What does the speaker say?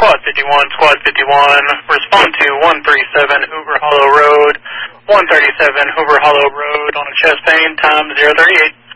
Squad 51, Squad 51, respond to 137 Hoover Hollow Road, 137 Hoover Hollow Road on a chest pain, time 038.